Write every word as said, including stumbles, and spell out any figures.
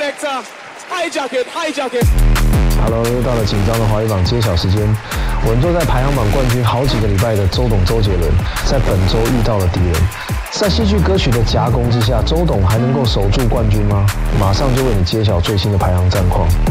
Selector, hijack it, hijack it. Hello， 又到了紧张的华语榜揭晓时间。稳坐在排行榜冠军好几个礼拜的周董周杰伦，在本周遇到了敌人。在戏剧歌曲的夹攻之下，周董还能够守住冠军吗？马上就为你揭晓最新的排行战况。